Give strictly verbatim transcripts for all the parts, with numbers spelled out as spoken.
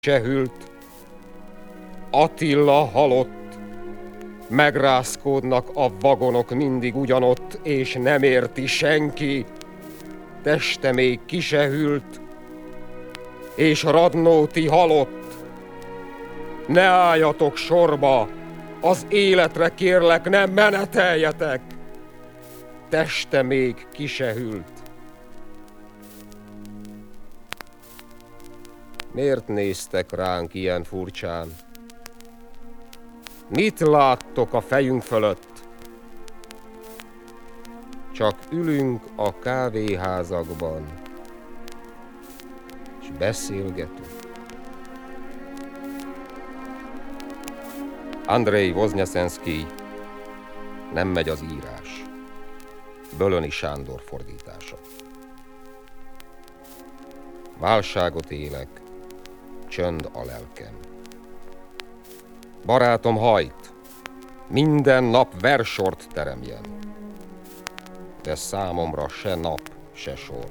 Csehült, Attila halott, megrázkódnak a vagonok mindig ugyanott, és nem érti senki, teste még ki se hűlt, és Radnóti halott. Ne álljatok sorba, az életre kérlek, nem meneteljetek, teste még ki se hűlt. Miért néztek ránk ilyen furcsán? Mit láttok a fejünk fölött? Csak ülünk a kávéházakban, és beszélgetünk. Andrej Voznyeszenszkij, Nem megy az írás. Bölöni Sándor fordítása. Válságot élek, csönd a lelkem. Barátom hajt, minden nap versort teremjen, de számomra se nap, se sor.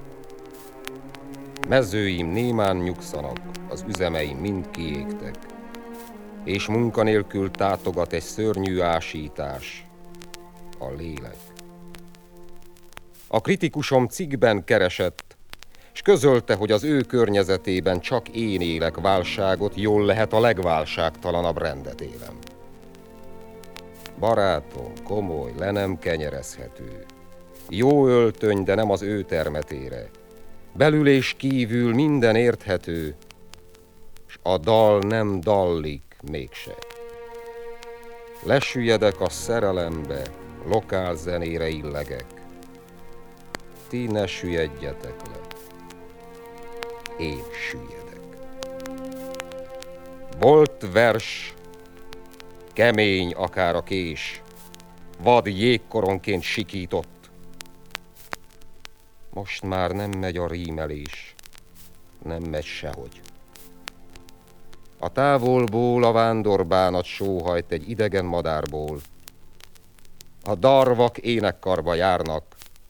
Mezőim némán nyugszanak, az üzemeim mind kiégtek, és munkanélkül tátogat egy szörnyű ásítás, a lélek. A kritikusom cikkben keresett, s közölte, hogy az ő környezetében csak én élek válságot, jól lehet a legválságtalanabb rendet élem. Barátom, komoly, le nem kenyerezhető. Jó öltöny, de nem az ő termetére. Belül és kívül minden érthető, s a dal nem dallik mégse. Lesüllyedek a szerelembe, lokál zenére illegek. Ti ne süllyedjetek le. Én süllyedek. Volt vers, kemény akár a kés, vad jégkoronként sikított. Most már nem megy a rímelés, nem megy sehogy. A távolból a vándorbánat sóhajt egy idegen madárból. A darvak énekkarba járnak,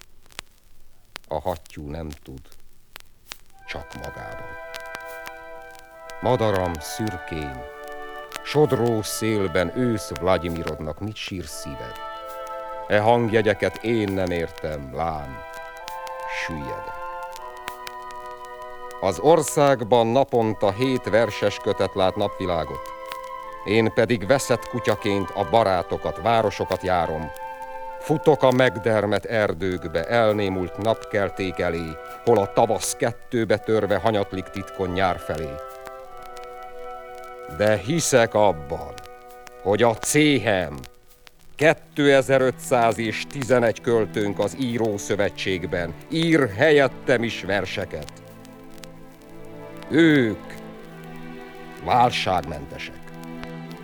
a hattyú nem tud, csak magában. Madaram szürkén, sodró szélben ősz Vladimirodnak mit sír szíved? E hangjegyeket én nem értem, lám, süllyedek. Az országban naponta hét verses kötet lát napvilágot, én pedig veszett kutyaként a barátokat, városokat járom. Futok a megdermet erdőkbe, elnémult napkelték elé, hol a tavasz kettőbe törve hanyatlik titkon nyár felé. De hiszek abban, hogy a céhem, kétezer-ötszáz és tizenegy költőnk az írószövetségben ír helyettem is verseket. Ők válságmentesek.